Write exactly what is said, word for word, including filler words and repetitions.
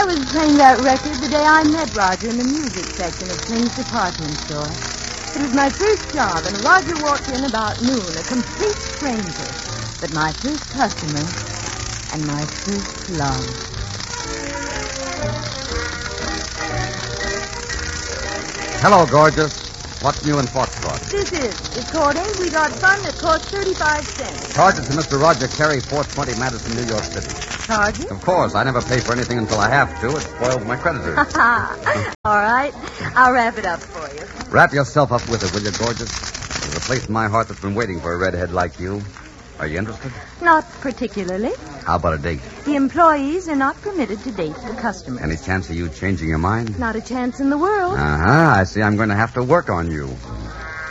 I was playing that record the day I met Roger in the music section of Fling's department store. It was my first job, and Roger walked in about noon, a complete stranger. But my first customer and my first love. Hello, gorgeous. What's new in Foxtrot? This is recording. We got fun that cost thirty-five cents. Charges to Mister Roger Carey, four twenty Madison, New York City. Charges? Of course. I never pay for anything until I have to. It spoils my creditors. All right. I'll wrap it up for you. Wrap yourself up with it, will you, gorgeous? There's a place in my heart that's been waiting for a redhead like you. Are you interested? Not particularly. How about a date? The employees are not permitted to date the customers. Any chance of you changing your mind? Not a chance in the world. Uh-huh. I see I'm going to have to work on you.